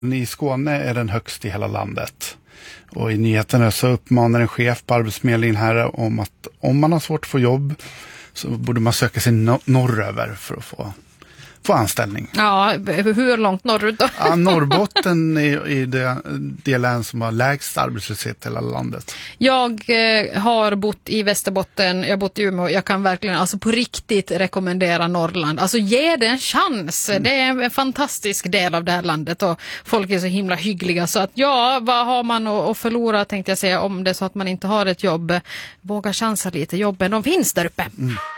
I Skåne är den högst i hela landet. Och i nyheterna så uppmanar en chef på Arbetsförmedlingen här om att om man har svårt att få jobb så borde man söka sig norröver för att få anställning. Ja, hur långt norrut då? Ja, Norrbotten är det län som har lägst arbetslöshet i hela landet. Jag har bott i Västerbotten, jag har bott i Umeå. Jag kan verkligen alltså på riktigt rekommendera Norrland. Alltså ge det en chans. Det är en fantastisk del av det här landet och folk är så himla hyggliga. Så att ja, vad har man att förlora tänkte jag säga om det så att man inte har ett jobb. Våga chansa lite, jobben de finns där uppe.